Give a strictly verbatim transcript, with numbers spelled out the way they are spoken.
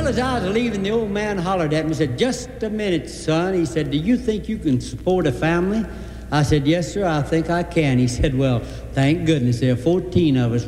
as I was leaving, the old man hollered at me and said, "Just a minute, son." He said, "Do you think you can support a family?" I said, "Yes, sir, I think I can." He said, "Well, thank goodness there are fourteen of us.